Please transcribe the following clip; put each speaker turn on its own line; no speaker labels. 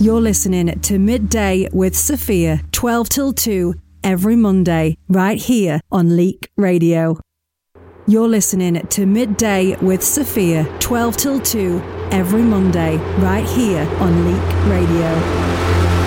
You're listening to Midday with Sophia, 12 till 2, every Monday, right here on Leak Radio. You're listening to Midday with Sophia, 12 till 2, every Monday, right here on Leak Radio.